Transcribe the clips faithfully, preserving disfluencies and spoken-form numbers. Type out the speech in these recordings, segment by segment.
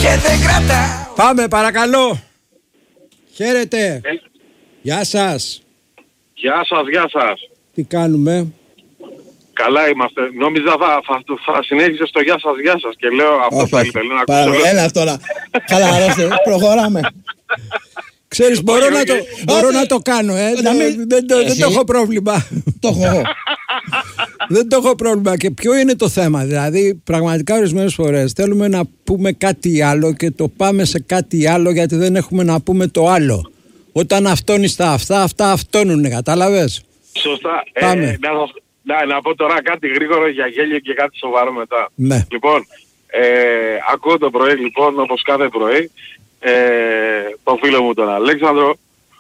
και δεν κρατάω. Πάμε παρακαλώ. Χαίρετε. Ε. Γεια σας. Γεια σας, γεια σας. Τι κάνουμε? Καλά είμαστε. Νόμιζα θα, θα, θα συνέχισε στο γεια σας, γεια σας και λέω αυτό Όχι, θα όχι. ήθελα να Πάρα- ακούσω. Έλα τώρα. Χαλαρώστε. Προχωράμε. Ξέρεις, μπορώ, Όχι, να, όχι. το, μπορώ Όχι. να το κάνω, ε. Να δεν, μην- δεν, το- δεν Εσύ. το έχω πρόβλημα. Το έχω εγώ. Δεν το έχω πρόβλημα. Και ποιο είναι το θέμα? Δηλαδή, πραγματικά ορισμένες φορές θέλουμε να πούμε κάτι άλλο και το πάμε σε κάτι άλλο γιατί δεν έχουμε να πούμε το άλλο. Όταν αυτόνεις τα αυτά, αυτά αυτόνουνε, κατάλαβες? Σωστά. Πάμε. Ε, να, σας- να, να πω τώρα κάτι γρήγορο για γέλιο και κάτι σοβαρό μετά. Ναι. Λοιπόν, ε, ακούω το πρωί λοιπόν όπως κάθε πρωί ε, τον φίλο μου τον Αλέξανδρο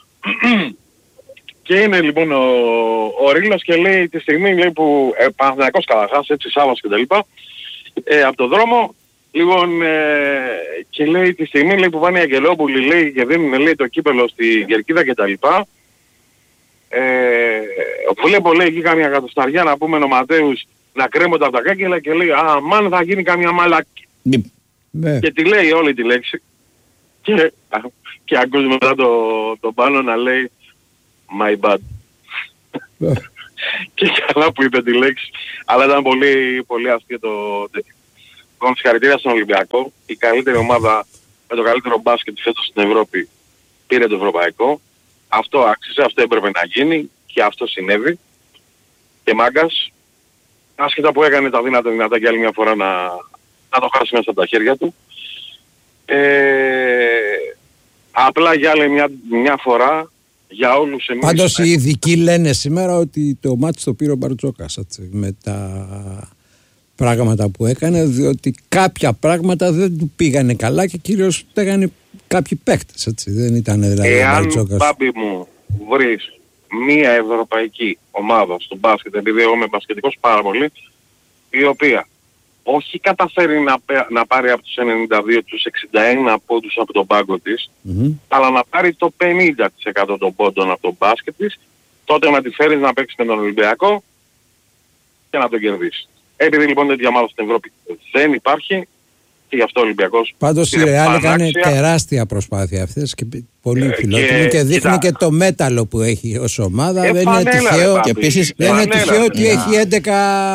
και είναι λοιπόν ο, ο Ρήλος και λέει τη στιγμή λέει, που ε, Παναθηναϊκός καταρχάς, έτσι Σάββας και τα λοιπά, ε, από το δρόμο λοιπόν ε, και λέει τη στιγμή λέει, που πάνε οι Αγγελόπουλοι λέει, και δίνουν λέει, το κύπελο στη Κερκίδα και τα λοιπά. Ε, βλέπω λέει εκεί καμιά κατοσταριά να πούμε νοματέους να κρέμονται από τα κάγκελα και λέει «Α, μάν θα γίνει καμιά μαλακή». Μη- Ναι. Και τη λέει όλη τη λέξη και, και ακούς μετά το, το πάνω να λέει «My bad». Και καλά που είπε τη λέξη, αλλά ήταν πολύ, πολύ αστείο το τέτοιο. Λοιπόν, συγχαρητήρια στον Ολυμπιακό. Η καλύτερη ομάδα με το καλύτερο μπάσκετ φέτος στην Ευρώπη πήρε το ευρωπαϊκό. Αυτό άξιζε, αυτό έπρεπε να γίνει και αυτό συνέβη. Και μάγκας, άσχετα που έκανε τα δύνατα δυνατά και άλλη μια φορά να, να το χάσει μέσα από τα χέρια του. Ε, απλά για άλλη μια, μια φορά για όλους εμείς. Πάντως οι ειδικοί λένε σήμερα ότι το μάτς το πήρε ο Μπαρτζόκας, έτσι, με τα πράγματα που έκανε, διότι κάποια πράγματα δεν του πήγανε καλά και κυρίως τα έκανε κάποιοι παίκτες, έτσι, δεν ήταν δηλαδή ο Εάν, Μπαρτζόκας. Μπάμπη μου, βρεις μία ευρωπαϊκή ομάδα στο μπάσκετ, επειδή εγώ είμαι μπασκετικός πάρα πολύ, η οποία όχι καταφέρει να, πε- να πάρει από τους ενενήντα δύο τους εξήντα ένα πόντους από τον πάγκο της, Μμμ. αλλά να πάρει το πενήντα τοις εκατό των πόντων από τον μπάσκετ της, τότε να τη φέρεις να παίξει με τον Ολυμπιακό και να τον κερδίσει. Επειδή λοιπόν τέτοια ομάδα στην Ευρώπη δεν υπάρχει και γι' αυτό ο Ολυμπιακός Πάντως η είναι Ρεάλ έκανε πανάξια. τεράστια προσπάθεια αυτές και πολύ Ε, φιλότιμη και- και δείχνει κοίτα. και το μέταλλο που έχει ως ομάδα. Ε, δεν είναι φανέλα, ρε, τυχαίο, Μπάμπη. Και επίσης- δεν είναι Φανέλα, τυχαίο ότι ρε. έχει έντεκα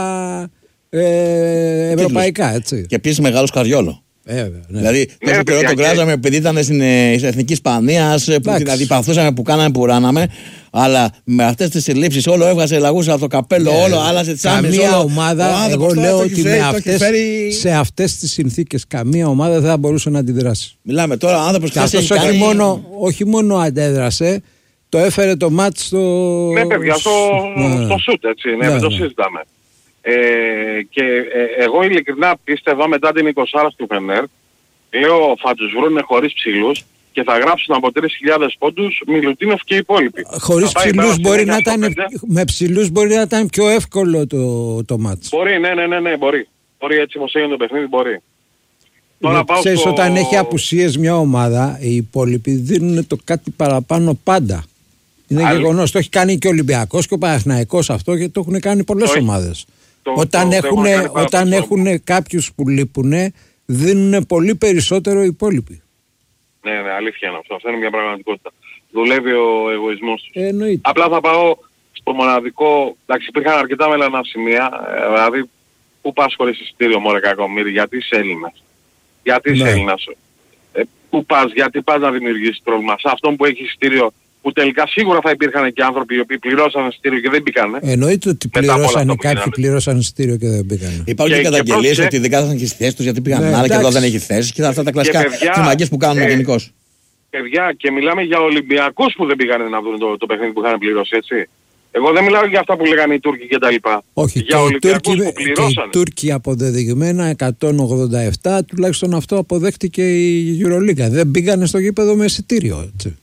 ε, ευρωπαϊκά, έτσι. Και επίσης μεγάλος καριόλο. Ε, βέβαια, ναι. Δηλαδή, Ναι, τόσο καιρό παιδιά, τον και- κράζαμε επειδή ήταν στην ε, στην Εθνική Ισπανία, που Εντάξει. την αντιπαθούσαμε, που κάναμε, που ράναμε. Αλλά με αυτές τις συλλήψεις όλο έβγαζε λαγούς από το καπέλο, Ναι, όλο άλλαζε τις άμυνες. καμία όλο. Ο ομάδα, άνθρωπος εγώ τώρα λέω το έχει ότι φέρει- με το έχει αυτές, φέρει- σε αυτές τις συνθήκες καμία ομάδα δεν θα μπορούσε να αντιδράσει. Μιλάμε τώρα, ο άνθρωπος Και χθες αυτός έχει όχι, κάνει- μόνο, όχι μόνο αντέδρασε, το έφερε το μάτς στο... Ναι παιδιά, στο, Ναι. στο σουτ έτσι, ναι, Ναι, δεν το ναι. συζητάμε. Ε, και ε, εγώ ειλικρινά πίστευα μετά την εικοσάρα του Φενέρ, λέω θα τους βρούνε χωρίς ψηλούς και θα γράψουν από τρεις χιλιάδες πόντους Μιλουτίνοφ και οι υπόλοιποι. Χωρίς Θα πάει ψηλούς πέρα μπορεί στο να ήταν, πέντε. με ψηλούς μπορεί να ήταν πιο εύκολο το, το μάτς. Μπορεί, ναι, ναι, ναι, ναι, μπορεί. Μπορεί έτσι όπως έγινε το παιχνίδι, μπορεί. Τώρα πάω Ξέρεις, στο... όταν έχει απουσίες μια ομάδα, οι υπόλοιποι δίνουν το κάτι παραπάνω πάντα. Είναι Άλλη- γεγονός. Το έχει κάνει και ο Ολυμπιακός και ο Παναθηναϊκός αυτό και το έχουν κάνει πολλές Το έχει- ομάδες. το- Όταν, το- το έχουν, έχουν κάνει πάρα όταν πολύ. έχουν κάποιους που λείπουν, δίνουν πολύ περισσότερο οι υπόλοιποι. Ναι, ναι, αλήθεια είναι αυτό. Αυτό είναι μια πραγματικότητα. Δουλεύει ο εγωισμός τους. Ε, εννοείται. Απλά θα πάω στο μοναδικό, εντάξει υπήρχαν αρκετά μελανά σημεία, ε, δηλαδή πού πας χωρίς εισιτήριο μωρέ κακομοίρη, γιατί είσαι Έλληνας. Γιατί είσαι Ναι. Έλληνας. Ε, πού πας, γιατί πας να δημιουργήσεις πρόβλημα. Σε αυτόν που έχει εισιτήριο, που τελικά σίγουρα θα υπήρχαν και άνθρωποι οι οποίοι πληρώσαν εισιτήριο και δεν μπήκανε. Εννοείται ότι Μετά από όλα πληρώσανε, αυτά που κάποιοι γίνανε. πληρώσαν εισιτήριο και δεν πήγαν. Υπάρχουν και, Και- και καταγγελίες πρόσεξε. ότι δεν κάθονταν και στις θέσεις τους γιατί πήγαν Ναι, άλλα και εδώ εντάξει. δεν έχει θέσεις και αυτά τα κλασικά παιδιά, τριμαγκές που κάνουν ε, γενικώς. Παιδιά, και μιλάμε για Ολυμπιακούς που δεν πήγανε να δουν το, το παιχνίδι που είχαν πληρώσει, έτσι. Εγώ δεν μιλάω για αυτά που λέγανε οι Τούρκοι και τα λοιπά. Όχι, για και οι, Ολυμπιακούς Τούρκοι, που και οι πληρώσανε. Τούρκοι αποδεδειγμένα εκατόν ογδόντα επτά, τουλάχιστον αυτό αποδέχτηκε η Euroliga. Δεν πήγανε στο γήπεδο με εισιτήριο. Έτσι.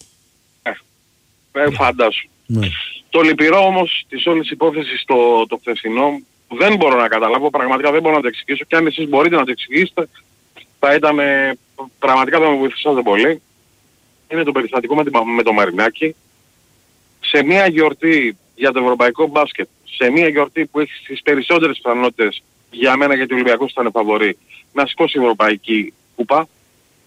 Ε, φαντάσου. Ναι. Το λυπηρό όμως της όλης υπόθεσης το, το χθεσινό που δεν μπορώ να καταλάβω, πραγματικά δεν μπορώ να το εξηγήσω και αν εσείς μπορείτε να το εξηγήσετε θα ήταν ε, πραγματικά θα με βοηθήσατε πολύ. Είναι το περιστατικό με, τη- με το Μαρινάκι. Σε μια γιορτή για το ευρωπαϊκό μπάσκετ, σε μια γιορτή που έχει τις περισσότερες πιθανότητες για μένα γιατί ο Ολυμπιακός ήταν φαβορί να σηκώσει ευρωπαϊκή κούπα,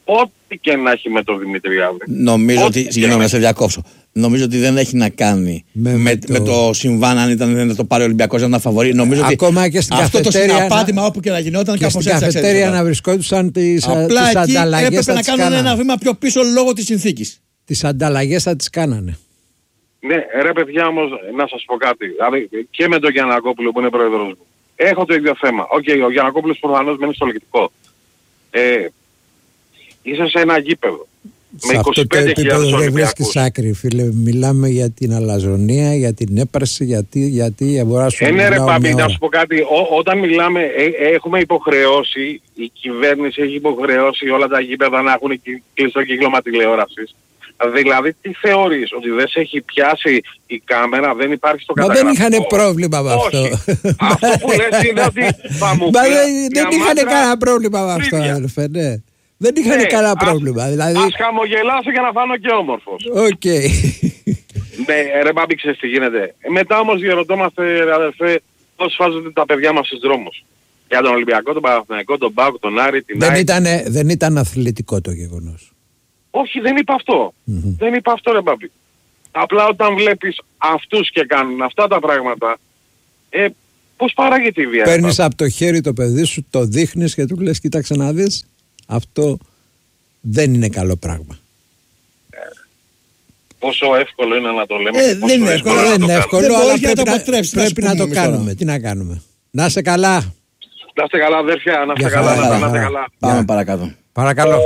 ό,τι και να έχει με τον Δημήτρη αύριο. Νομίζω ότι, συγγνώμη να σε διακόψω, νομίζω ότι δεν έχει να κάνει με, με, το... με το συμβάν αν ήταν δεν το πάρει ο Ολυμπιακός να φαβορεί. Νομίζω ότι ακόμα και στην αυτό το συναπάτημα να... όπου και να γινόταν και στην καφετέρια να βρισκόντουσαν τις ανταλλαγές. Απλά εκεί έπρεπε να κάνουν ένα βήμα πιο πίσω λόγω της συνθήκης. Τις ανταλλαγές θα τις κάνανε. Ναι, ρε παιδιά όμως, να σας πω κάτι. Δηλαδή και με τον Γιαννακόπουλο που είναι πρόεδρος μου. Έχω το ίδιο θέμα. Οκ, okay, ο Γιαννακόπουλος προφανώς μένει στο λογικό. Ε, είσαι σε ένα γήπεδο. Σε αυτό το επίπεδο δεν βρίσκεις άκρη, φίλε. Μιλάμε για την αλαζονία, για την έπαρση, γιατί, γιατί αγορά σου. Ε, ναι ρε Παμπή, να σου πω κάτι. Ό, όταν μιλάμε, ε, έχουμε υποχρεώσει, η κυβέρνηση έχει υποχρεώσει όλα τα γήπεδα να έχουν κλειστό κύκλωμα τηλεόρασης. Δηλαδή τι θεωρείς, ότι δεν σε έχει πιάσει η κάμερα, δεν υπάρχει στο καταγραφικό? Μα δεν είχαν πρόβλημα με αυτό. Αυτό που λες είναι ότι θα μου πει. Μα δεν είχαν κανένα πρόβλημα με αυτό, αδελφέ, ναι. Δεν είχαν ναι, κανένα πρόβλημα. Δηλαδή... Ας χαμογελάσω για να φάνω και όμορφος. Οκ. Okay. Ναι, ρε Μπάμπη, ξέρεις τι γίνεται. Μετά όμως διαρωτόμαστε, ρε αδελφέ, πώς φάζονται τα παιδιά μας στους δρόμους. Για τον Ολυμπιακό, τον Παναθηναϊκό, τον ΠΑΟΚ, τον Άρη, την δεν, ήτανε, δεν ήταν αθλητικό το γεγονός. Όχι, δεν είπα αυτό. Mm-hmm. Δεν είπα αυτό, ρε Μπάμπη. Απλά όταν βλέπεις αυτούς και κάνουν αυτά τα πράγματα, ε, πώς παράγεται η βία? Παίρνεις από το χέρι το παιδί σου, το δείχνεις και του λες, κοίταξε να δεις. Αυτό δεν είναι καλό πράγμα. Ε, πόσο εύκολο είναι να το λέμε. Ε, δεν είναι εύκολο, εύκολο, δεν είναι εύκολο, δεν αλλά πρέπει, να, πρέπει να, να το κάνουμε. Τώρα. Τι να κάνουμε. Να είσαι καλά. Να είστε καλά αδέρφια, να είστε καλά, καλά, να είστε καλά. Πάμε yeah. παρακάτω. Παρακαλώ.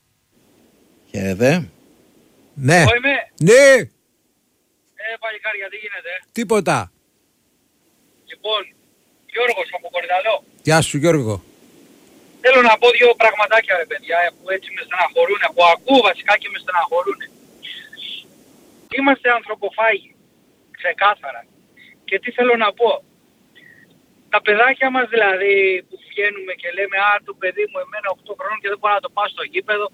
Χαίρετε. Ναι. Εγώ είμαι. Ναι. Ε, παλικάρια, τι γίνεται? Τίποτα. Λοιπόν, Γιώργος από Κορυδαλό. Γεια σου Γιώργο. Θέλω να πω δύο πραγματάκια, ρε παιδιά, που έτσι με στεναχωρούν, που ακούω βασικά και με στεναχωρούν. Είμαστε ανθρωποφάγοι, ξεκάθαρα. Και τι θέλω να πω. Τα παιδάκια μας δηλαδή που βγαίνουμε και λέμε «Α, το παιδί μου εμένα οκτώ χρόνων και δεν μπορώ να το πάω στο γήπεδο».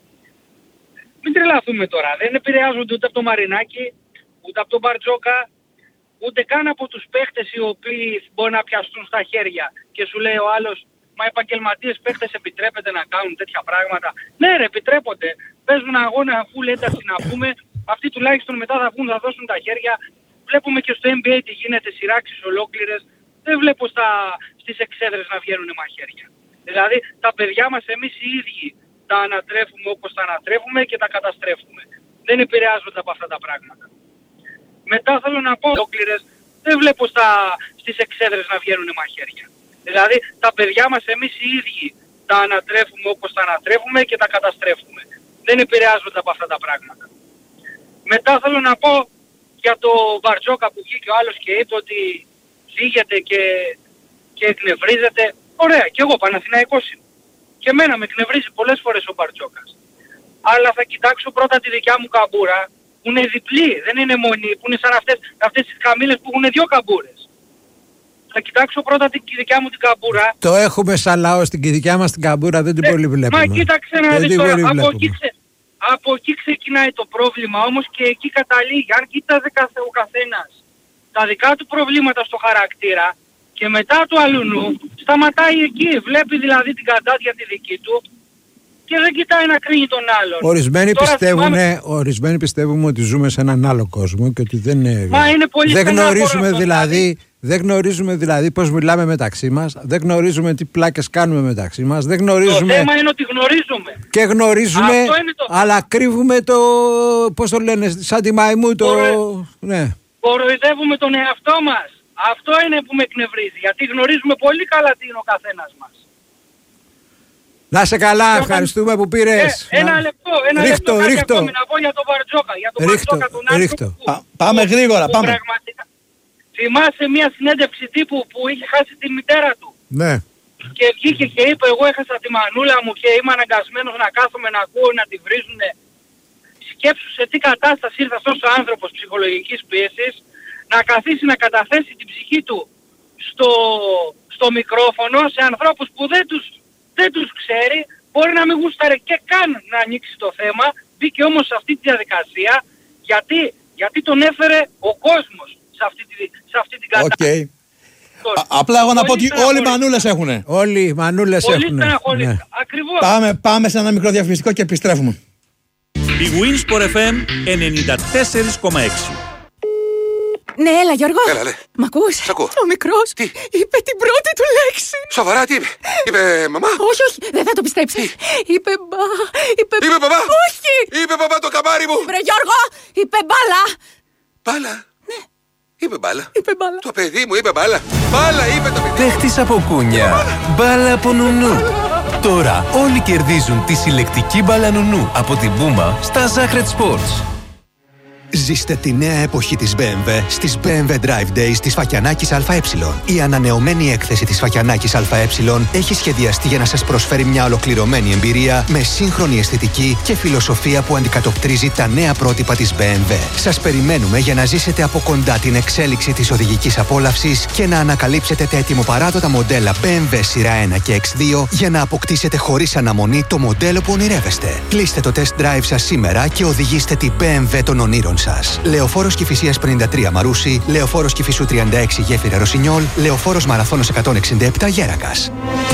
Μην τρελαθούμε τώρα. Δεν επηρεάζονται ούτε από το Μαρινάκι, ούτε από τον Μπαρτζόκα, ούτε καν από τους παίχτες οι οποίοι μπορεί να πιαστούν στα χέρια. Και σου λέει ο άλλος, μα επαγγελματίες παίχτες επιτρέπεται να κάνουν τέτοια πράγματα? Ναι ρε, επιτρέπονται. Παίζουν αγώνα αφού ένταση να πούμε. Αυτοί τουλάχιστον μετά θα βγουν, θα δώσουν τα χέρια. Βλέπουμε και στο N B A τι γίνεται, σειράξεις ολόκληρες. Δεν βλέπω στα, στις εξέδρες να βγαίνουν μαχαίρια. Δηλαδή τα παιδιά μας εμείς οι ίδιοι τα ανατρέφουμε όπως τα ανατρέφουμε και τα καταστρέφουμε. Δεν επηρεάζονται από αυτά τα πράγματα. Μετά θέλω να πω ολόκληρες, δεν βλέπω στα, στις εξέδρες να βγαίνουν μαχαίρια. Δηλαδή τα παιδιά μας εμείς οι ίδιοι τα ανατρέφουμε όπως τα ανατρέφουμε και τα καταστρέφουμε. Δεν επηρεάζονται από αυτά τα πράγματα. Μετά θέλω να πω για το Μπαρτζόκα που βγήκε ο άλλος και είπε ότι φύγεται και, και εκνευρίζεται. Ωραία, και εγώ Παναθηναϊκός είμαι. Και εμένα με εκνευρίζει πολλές φορές ο Μπαρτζόκας. Αλλά θα κοιτάξω πρώτα τη δικιά μου καμπούρα που είναι διπλή, δεν είναι μονή, που είναι σαν αυτές, αυτές τις καμήλες που έχουν δύο καμπούρες. Θα κοιτάξω πρώτα τη δικιά μου την καμπούρα. Το έχουμε σαν λαό στην δικιά μας την καμπούρα, δεν την ε, πολύ βλέπουμε. Μα κοίταξε να δεις τώρα, από εκεί, ξε, από εκεί ξεκινάει το πρόβλημα όμως και εκεί καταλήγει. Αν κοίταζε καθε, ο καθένας τα δικά του προβλήματα στο χαρακτήρα και μετά του αλουνού, σταματάει εκεί. Βλέπει δηλαδή την κατάδια τη δική του και δεν κοιτάει να κρίνει τον άλλον. Ορισμένοι, πιστεύουν, θυμάμαι... ορισμένοι πιστεύουμε ότι ζούμε σε έναν άλλο κόσμο και ότι δεν είναι... Μα είναι πολύ δεν γνωρίζουμε δηλαδή... Δεν γνωρίζουμε δηλαδή πώς μιλάμε μεταξύ μας, δεν γνωρίζουμε τι πλάκες κάνουμε μεταξύ μας, δεν γνωρίζουμε... Το θέμα είναι ότι γνωρίζουμε. Και γνωρίζουμε, το... αλλά κρύβουμε το, πώς το λένε, σαν τη μαϊμού το... Κορο... Ναι. Κοροϊδεύουμε τον εαυτό μας. Αυτό είναι που με εκνευρίζει, γιατί γνωρίζουμε πολύ καλά τι είναι ο καθένας μας. Να σε καλά, ευχαριστούμε που πήρες. Ε, ένα λεπτό, ένα ρίχτω, λεπτό ρίχτω. Ακόμη, να πω για τον Μπαρτζόκα, για τον ρίχτω, Μπαρτζόκα τον ρίχτω. Που, Πά, πάμε που, γρήγορα, πάμε. Πραγματικά, θυμάσαι μια συνέντευξη τύπου που είχε χάσει τη μητέρα του. Ναι. Και βγήκε και είπε εγώ έχασα τη μανούλα μου και είμαι αναγκασμένος να κάθομαι να ακούω να τη βρίζουνε. Σκέψου σε τι κατάσταση ήρθε αυτός ο άνθρωπος ψυχολογικής πίεσης να καθίσει να καταθέσει την ψυχή του στο, στο μικρόφωνο σε ανθρώπους που δεν τους, δεν τους ξέρει, μπορεί να μην γούσταρε και καν να ανοίξει το θέμα, μπήκε όμως σε αυτή τη διαδικασία γιατί, γιατί τον έφερε ο κόσμος σε αυτή, τη, σε αυτή την κατάσταση. Okay. Απλά εγώ να πω ότι όλοι οι μανούλες έχουνε. Όλοι οι μανούλες Πολύ έχουνε. στεναχωρητικά. Ναι. Ακριβώς. Πάμε, πάμε σε ένα μικρό διαφημιστικό και επιστρέφουμε. Η Winsport εφ εμ ενενήντα τέσσερα κόμμα έξι. Ναι, έλα Γιώργο. Έλα, ναι. Μ' ακούς? Σ' ακούω. Ο μικρός Τι? είπε την πρώτη του λέξη. Σοβαρά, τι είπε? Είπε μαμά? Όχι, όχι, δεν θα το πιστέψεις. Είπε μπα... Είπε, Είπε μπαμπά? Όχι! Είπε μπαμπά το καμάρι μου! Βρε Γιώργο, είπε μπάλα. Μπάλα? Ναι. Είπε μπάλα. Είπε μπάλα. Το παιδί μου είπε μπάλα. Μπάλα είπε το παιδί. Παίχτης από κούνια. Μπάλα από νουνού. Τώρα όλοι κερδίζουν τη συλλεκτική μπάλα νουνού από την Puma στα Zacred Sports. Ζήστε τη νέα εποχή της μπι εμ ντάμπλιου στις μπι εμ ντάμπλιου Drive Days της Φακιανάκης ΑΕ. Η ανανεωμένη έκθεση της Φακιανάκης ΑΕ έχει σχεδιαστεί για να σας προσφέρει μια ολοκληρωμένη εμπειρία με σύγχρονη αισθητική και φιλοσοφία που αντικατοπτρίζει τα νέα πρότυπα της μπι εμ ντάμπλιου. Σας περιμένουμε για να ζήσετε από κοντά την εξέλιξη της οδηγικής απόλαυσης και να ανακαλύψετε τα ετοιμοπαράδοτα μοντέλα μπι εμ ντάμπλιου σειρά ένα και εξ δύο για να αποκτήσετε χωρίς αναμονή το μοντέλο που ονειρεύεστε. Κλείστε το test drive σας σήμερα και οδηγήστε την μπι εμ ντάμπλιου των ονείρων σας. Λεωφόρος Κηφισίας πενήντα τρία Μαρούσι, Λεωφόρος Κηφισού τριάντα έξι Γέφυρα Ρωσινιόλ, Λεωφόρος Μαραθώνος εκατόν εξήντα επτά Γέρακας.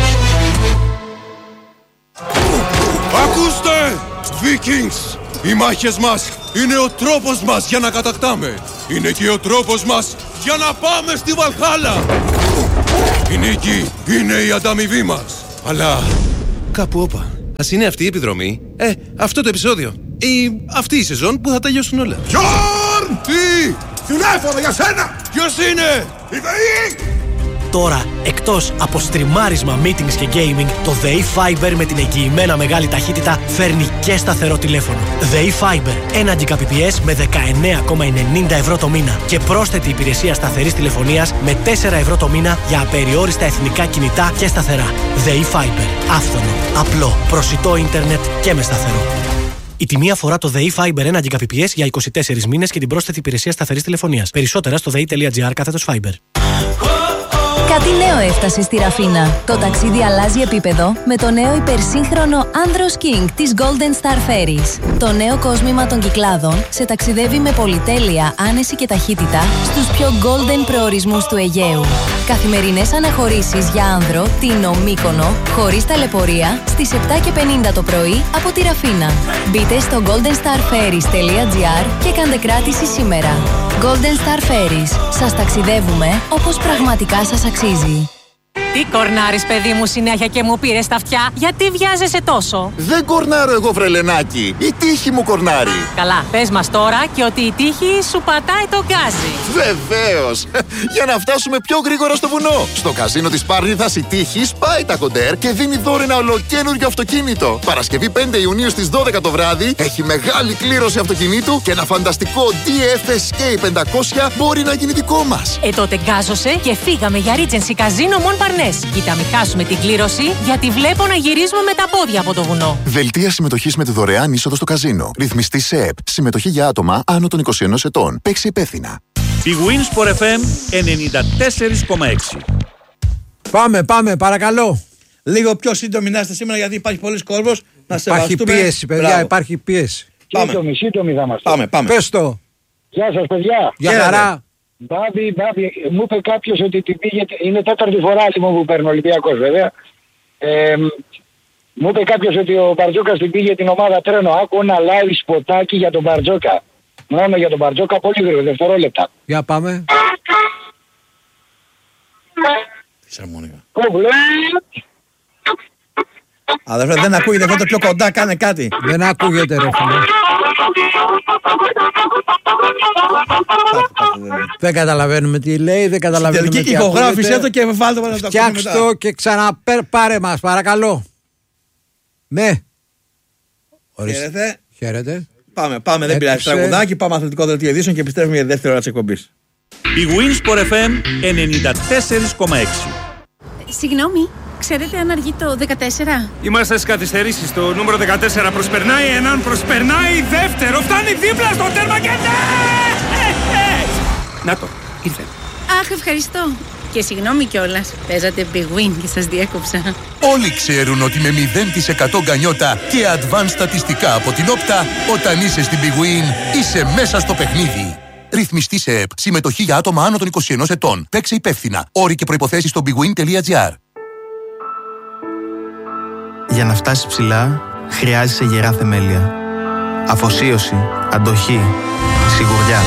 Ακούστε! Vikings! Οι μάχες μας είναι ο τρόπος μας για να κατακτάμε. Είναι και ο τρόπος μας για να πάμε στη Βαλχάλα. Η νίκη είναι η ανταμοιβή μας. Αλλά Κάπου όπα. Ας είναι αυτή η επιδρομή. Ε, αυτό το επεισόδιο. Ή αυτή η σεζόν που θα τελειώσουν όλα. Γιόρν! Τι! Τηλέφωνο για σένα! Ποιος είναι? Η ΔΕΗ! Τώρα, εκτός από στριμάρισμα, meetings και gaming, το ΔΕΗ Fiber με την εγγυημένα μεγάλη ταχύτητα φέρνει και σταθερό τηλέφωνο. ΔΕΗ Fiber, ένα Gbps με δεκαεννέα κόμμα ενενήντα ευρώ το μήνα και πρόσθετη υπηρεσία σταθερής τηλεφωνίας με τέσσερα ευρώ το μήνα για απεριόριστα εθνικά κινητά και σταθερά. ΔΕΗ Fiber, άφθονο, απλό, προσιτό ίντερνετ και με σταθερό. Η τιμή αφορά το ΔΕΗ Fiber ένα Gbps για είκοσι τέσσερις μήνες και την πρόσθετη υπηρεσία σταθερής τηλεφωνίας. Περισσότερα στο δei.gr κάθετος Fiber. Κάτι νέο έφτασε στη Ραφίνα. Το ταξίδι αλλάζει επίπεδο με το νέο υπερσύγχρονο Andros King της Golden Star Ferries. Το νέο κόσμημα των Κυκλάδων σε ταξιδεύει με πολυτέλεια, άνεση και ταχύτητα στους πιο golden προορισμούς του Αιγαίου. Καθημερινές αναχωρήσεις για άνδρο, Τίνο, Μύκονο, χωρίς ταλαιπωρία, στις επτά και πενήντα το πρωί από τη Ραφίνα. Μπείτε στο golden star ferries τελεία gr και κάντε κράτηση σήμερα. Golden Star Ferries. Σας ταξιδεύουμε όπως πραγματικά σας αξίζει. Τι κορνάρεις, παιδί μου, συνέχεια και μου πήρες τα αυτιά? Γιατί βιάζεσαι τόσο? Δεν κορνάρω εγώ, βρελενάκι. Η τύχη μου κορνάρει. Καλά, πες μας τώρα και ότι η τύχη σου πατάει το γκάζι. Βεβαίως. Για να φτάσουμε πιο γρήγορα στο βουνό. Στο καζίνο της Πάρνηθας η τύχη σπάει τα κοντέρ και δίνει δώρο ένα ολοκένουργιο αυτοκίνητο. Παρασκευή πέντε Ιουνίου στις δώδεκα το βράδυ έχει μεγάλη κλήρωση αυτοκινήτου και ένα φανταστικό ντι εφ ες κέι πεντακόσια μπορεί να γίνει δικό μας. Ε, τότε γκάζωσε και φύγαμε για Regency Casino Mon Parnasse. Κοίτα, μην χάσουμε την κλήρωση, γιατί βλέπω να γυρίζουμε με τα πόδια από το βουνό. Δελτία συμμετοχής με τη δωρεάν είσοδο στο καζίνο. Ρυθμιστή ΣΕΕΠ. Συμμετοχή για άτομα άνω των είκοσι ενός ετών. Παίξει υπεύθυνα. Η Winsport εφ εμ ενενήντα τέσσερα κόμμα έξι. Πάμε, πάμε, παρακαλώ. Λίγο πιο σύντομοι να είστε σήμερα, γιατί υπάρχει πολλής κόρβος. Να σε Υπάρχει πίεση, παιδιά, Μπράβο. υπάρχει πίεση. Πάμε. Σύντομη, σύντομη θα είμαστε. Πάμε, πάμε. Πες το. Γεια σας, παιδιά. Για χαρά. Μπάμπη, μπάμπη, μου είπε κάποιος ότι την πήγε, είναι τέταρτη φορά λοιπόν που παίρνει ο Ολυμπιακός βέβαια. Ε, μου είπε κάποιος ότι ο Μπαρτζόκας την πήγε την ομάδα τρένο. Άκου ένα live σποτάκι για τον Μπαρτζόκα. Μόνο για τον Μπαρτζόκα, πολύ γρήγορα, δευτερόλεπτα. Για πάμε. Φυσαρμόνικα. Αδερφέ, δεν ακούγεται, αυτό το πιο κοντά, κάνε κάτι. Δεν ακούγεται, ρε φίλε. Δεν καταλαβαίνουμε τι λέει, δεν καταλαβαίνουμε τελική τι ακούγεται. ηχογράφησέ το και βάλτε να το ακούμε μετά. Φτιάξτε το και ξαναπάρε μας, παρακαλώ. Ναι. Χαίρετε. Χαίρετε. Πάμε, πάμε, δεν πειράζει. Τραγουδάκι, πάμε αθλητικό δελτίο ειδήσεων και επιστρέφουμε για δεύτερη ώρα της εκπομπής. Η Winsport εφ εμ ενενήντα τέσσερα κόμμα έξι. Συγγνώμη, ξέρετε αν αργεί το δεκατέσσερα? Είμαστε στις καθυστερήσεις. Το νούμερο δεκατέσσερα προσπερνάει, έναν προσπερνάει, δεύτερο φτάνει δίπλα στο τέρμα και ναι! Να το, ήρθε. Αχ, ευχαριστώ. Και συγγνώμη κιόλας, παίζατε Big Win και σας διέκοψα. Όλοι ξέρουν ότι με μηδέν τοις εκατό γκανιότα και advanced στατιστικά από την Όπτα, όταν είσαι στην Big Win, είσαι μέσα στο παιχνίδι. Ρυθμιστή σε ΕΠ. Συμμετοχή για άτομα άνω των είκοσι ένα ετών. Παίξε υπεύθυνα. Όροι και προϋποθέσεις στο bigwin τελεία gr. Για να φτάσεις ψηλά, χρειάζεσαι γερά θεμέλια. Αφοσίωση, αντοχή, σιγουριά.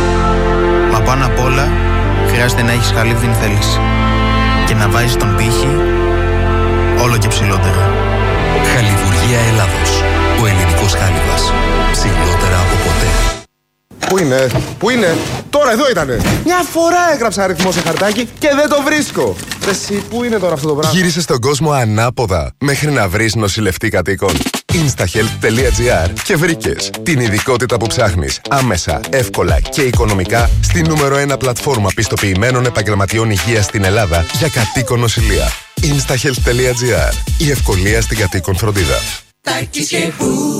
Μα πάνω απ' όλα, χρειάζεται να έχεις χαλίβδιν θέληση. Και να βάζεις τον πύχη όλο και ψηλότερα. Χαλιβουργία Ελλάδος. Ο ελληνικός χάλιβας. Ψηλότερα από ποτέ. Πού είναι, πού είναι, τώρα εδώ ήτανε. Μια φορά έγραψα αριθμό σε χαρτάκι και δεν το βρίσκω. Εσύ, πού είναι τώρα αυτό το πράγμα. Γύρισε στον κόσμο ανάποδα μέχρι να βρεις νοσηλευτή κατοίκων. instahealth τελεία gr και βρήκες την ειδικότητα που ψάχνεις άμεσα, εύκολα και οικονομικά στη νούμερο ένα πλατφόρμα πιστοποιημένων επαγγελματιών υγείας στην Ελλάδα για κατοίκον νοσηλεία. instahealth τελεία gr. Η ευκολία στην κατοίκον φροντίδα. Τάκης και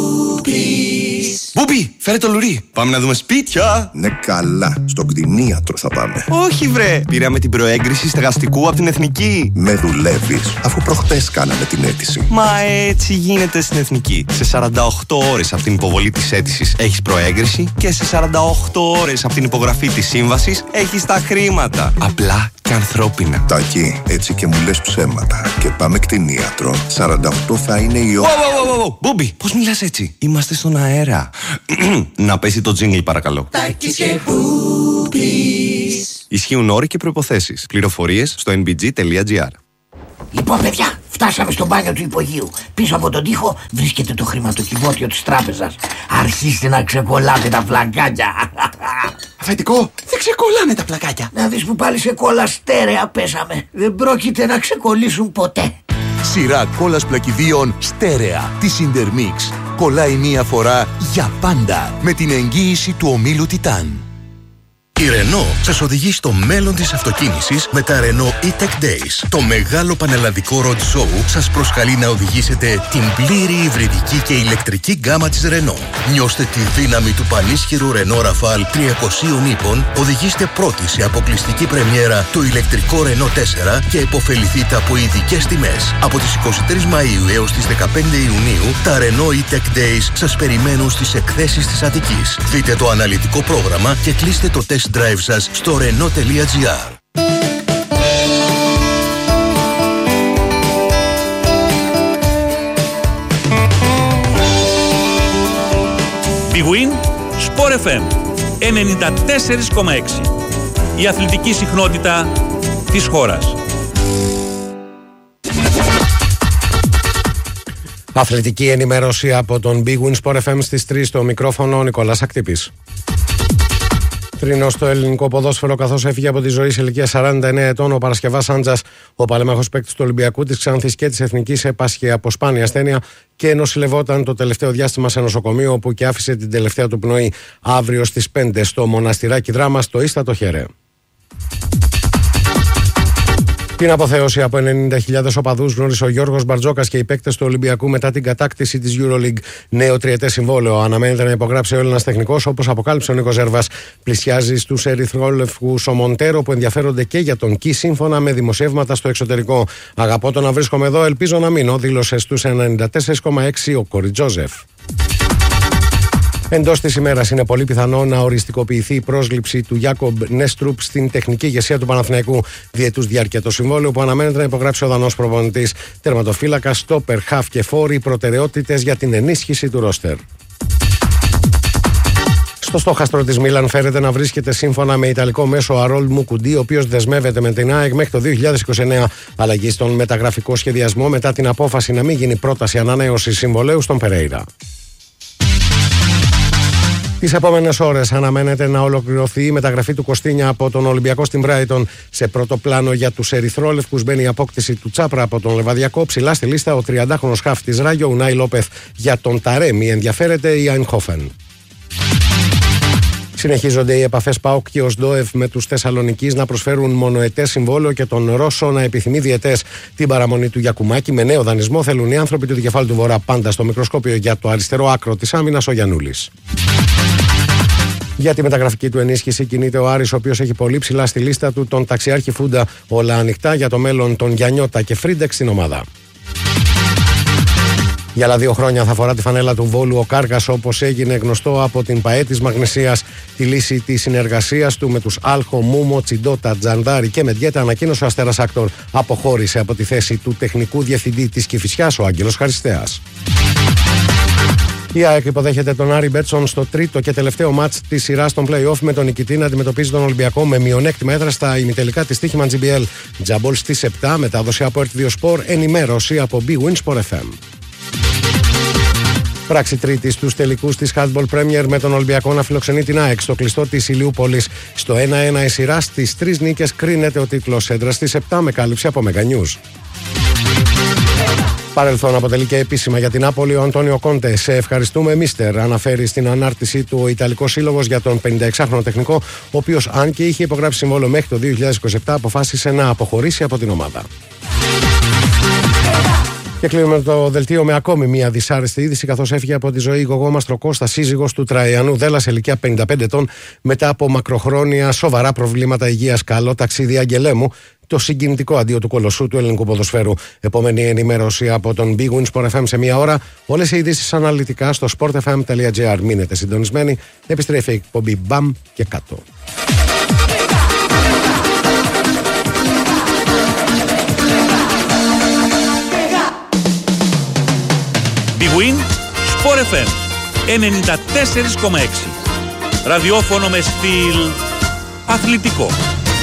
Μπούπης. Μπούπη, φέρε το λουρί. Πάμε να δούμε σπίτια. Ναι, καλά. Στο κτηνίατρο θα πάμε. Όχι, βρε. Πήραμε την προέγκριση στεγαστικού από την Εθνική. Με δουλεύεις, αφού προχτές κάναμε την αίτηση. Μα έτσι γίνεται στην Εθνική. Σε σαράντα οκτώ ώρες από την υποβολή της αίτησης έχεις προέγκριση και σε σαράντα οκτώ ώρες από την υπογραφή της σύμβασης έχεις τα χρήματα. Απλά και ανθρώπινα. Τάκη, έτσι και μου λες ψέματα. Και πάμε κτηνίατρο. σαράντα οκτώ θα είναι η ώρα. Μπούμπι, πώς μιλάς έτσι? Είμαστε στον αέρα. Να πέσει το τζίνγκλ παρακαλώ. Τάκης και Μπούπης. Ισχύουν όροι και προϋποθέσεις. Πληροφορίες στο εν μπι τζι τελεία τζι άρ. Λοιπόν, παιδιά, φτάσαμε στο μπάνιο του υπογείου. Πίσω από τον τοίχο βρίσκεται το χρηματοκιβώτιο της τράπεζας. Αρχίστε να ξεκολλάτε τα πλακάκια. Αφεντικό, δεν ξεκολλάνε τα πλακάκια. Να δεις που πάλι σε κόλλα στέρεα πέσαμε. Δεν πρόκειται να ξεκολλήσουν ποτέ. Σειρά κόλλας πλακιδίων στέρεα της Intermix. Κολλάει μία φορά για πάντα με την εγγύηση του ομίλου Titan. Η Renault σας οδηγεί στο μέλλον της αυτοκίνησης με τα Renault E-Tech Days. Το μεγάλο πανελλαδικό road show σας προσκαλεί να οδηγήσετε την πλήρη υβριδική και ηλεκτρική γκάμα της Renault. Νιώστε τη δύναμη του πανίσχυρου Renault Rafale τριακοσίων ύπων, οδηγήστε πρώτοι σε αποκλειστική πρεμιέρα το ηλεκτρικό Renault τέσσερα και επωφεληθείτε από ειδικές τιμές. Από τις εικοστή τρίτη Μαΐου έως τις δεκαπέντε Ιουνίου, τα Renault E-Tech Days σας περιμένουν στις εκθέσεις της Αττικής. Δείτε το αναλυτικό πρόγραμμα και κλείστε το test drive σας στο renault τελεία gr. bigwin Sport εφ εμ ενενήντα τέσσερα κόμμα έξι. Η αθλητική συχνότητα της χώρας. Αθλητική ενημέρωση από τον bigwin Sport εφ εμ στις τρεις, στο μικρόφωνο ο Νικόλας Ακτύπης. Θρηνός στο ελληνικό ποδόσφαιρο, καθώς έφυγε από τη ζωή σε ηλικία σαράντα εννέα ετών ο Παρασκευάς Άντζας, ο παλέμαχος παίκτης του Ολυμπιακού, της Ξάνθης και της Εθνικής, έπασχε από σπάνια ασθένεια και νοσηλευόταν το τελευταίο διάστημα σε νοσοκομείο, όπου και άφησε την τελευταία του πνοή αύριο στις πέντε στο Μοναστηράκι Δράμας, στο Ίστατο Χέρε. Την αποθέωση από ενενήντα χιλιάδες οπαδούς γνώρισε ο Γιώργος Μπαρτζόκας και οι παίκτες του Ολυμπιακού μετά την κατάκτηση της EuroLeague. Νέο τριετές συμβόλαιο αναμένεται να υπογράψει ο Έλληνας τεχνικός, όπως αποκάλυψε ο Νίκος Ζέρβας. Πλησιάζει στους ερυθρόλευκους ο Μοντέρο, που ενδιαφέρονται και για τον Κι, σύμφωνα με δημοσιεύματα στο εξωτερικό. Αγαπώ το να βρίσκομαι εδώ, ελπίζω να μείνω, δήλωσε στους ενενήντα τέσσερα κόμμα έξι ο Κορι Τζόζεφ. Εντός της ημέρας είναι πολύ πιθανό να οριστικοποιηθεί η πρόσληψη του Γιάκομπ Νέστρουπ στην τεχνική ηγεσία του Παναθηναϊκού, διετούς διάρκεια το συμβόλαιο που αναμένεται να υπογράψει ο Δανός προπονητής. Τερματοφύλακα, στόπερ, χαφ και φόροι, προτεραιότητες για την ενίσχυση του ρόστερ. Στο στόχαστρο της Μίλαν φέρεται να βρίσκεται, σύμφωνα με ιταλικό μέσο, Αρόλ Μουκουντή, ο οποίος δεσμεύεται με την ΑΕΚ μέχρι το δύο χιλιάδες είκοσι εννέα. Αλλαγή στον μεταγραφικό σχεδιασμό μετά την απόφαση να μην γίνει πρόταση ανανέωσης συμβολέου στον Περέιρα. Τις επόμενες ώρες αναμένεται να ολοκληρωθεί η μεταγραφή του Κωστίνια από τον Ολυμπιακό στην Μπράιτον. Σε πρώτο πλάνο για τους ερυθρόλευκους μπαίνει η απόκτηση του Τσάπρα από τον Λεβαδιακό. Ψηλά στη λίστα ο τριαντάχρονος χαφ της Ράγιο, Ουνάι Λόπεθ. Για τον Ταρέμι ενδιαφέρεται η Αϊνχόφεν. Συνεχίζονται οι επαφές ΠΑΟΚ και ΟΣΔΟΕΒ με τους Θεσσαλονικείς να προσφέρουν μονοετές συμβόλαιο και τον Ρώσο να επιθυμεί διετές. Την παραμονή του Γιακουμάκη με νέο δανεισμό θέλουν οι άνθρωποι του Δικεφάλου του Βορρά, πάντα στο μικροσκόπιο για το αριστερό άκρο της άμυνας ο Γιαννούλης. Για τη μεταγραφική του ενίσχυση κινείται ο Άρης, ο οποίος έχει πολύ ψηλά στη λίστα του τον ταξιάρχη Φούντα. Όλα ανοιχτά για το μέλλον των Γιαννιώτα και Φρίντεξ στην ομάδα. Για άλλα δύο χρόνια θα φορά τη φανέλα του Βόλου ο Κάρκας, όπως έγινε γνωστό από την ΠΑΕ της Μαγνησίας. Τη λύση της συνεργασίας του με τους Άλχο, Μούμο, Τσιντότα, Τζαντάρη και Μεντιέτα ανακοίνωσε ο Αστέρας Άκτορ. Αποχώρησε από τη θέση του τεχνικού διευθυντή της Κηφισιάς ο Άγγελος Χαριστέας. Η ΑΕΚ υποδέχεται τον Άρη Μπέτσον στο τρίτο και τελευταίο μάτς της σειράς των play-off, με τον νικητή να αντιμετωπίζει τον Ολυμπιακό με μειονέκτημα έδρα στα ημιτελικά της Τύχημαν τζι μπι ελ. Τζαμπόλ στις επτά, μετάδοση από ερτ δύο Sport, ενημέρωση από Bwin Sport εφ εμ. Πράξη τρίτη στους τελικούς της Handball Premier, με τον Ολυμπιακό να φιλοξενεί την ΑΕΚ στο κλειστό της Ηλιούπολης. Στο ένα ένα η σειρά, στις τρεις νίκες κρίνεται ο τίτλος έδρας στις επτά, με κάλυψη από Mega News. Παρελθόν αποτελεί και επίσημα για την Νάπολη ο Αντώνιο Κόντε. Σε ευχαριστούμε, Μίστερ, αναφέρει στην ανάρτησή του ο Ιταλικός Σύλλογος για τον πενηνταεξάχρονο τεχνικό, ο οποίος, αν και είχε υπογράψει συμβόλαιο μέχρι το δύο χιλιάδες είκοσι επτά, αποφάσισε να αποχωρήσει από την ομάδα. Και κλείνουμε το δελτίο με ακόμη μια δυσάρεστη είδηση, καθώς έφυγε από τη ζωή η Γογό Μαστροκώστα, σύζυγος του Τραϊανού Δέλλα, σε ηλικία πενήντα πέντε ετών, μετά από μακροχρόνια σοβαρά προβλήματα υγείας. Καλό ταξίδι, Αγγελέ μου. Το συγκινητικό αντίο του κολοσσού του ελληνικού ποδοσφαίρου. Επόμενη ενημέρωση από τον Bwin Sport εφ εμ σε μία ώρα. Όλες οι ειδήσεις αναλυτικά στο sport f m dot g r. Μείνετε συντονισμένοι. Επιστρέφει η εκπομπή Μπαμ και κάτω. Bwin Sport εφ εμ ενενήντα τέσσερα κόμμα έξι. Ραδιόφωνο με στυλ αθλητικό.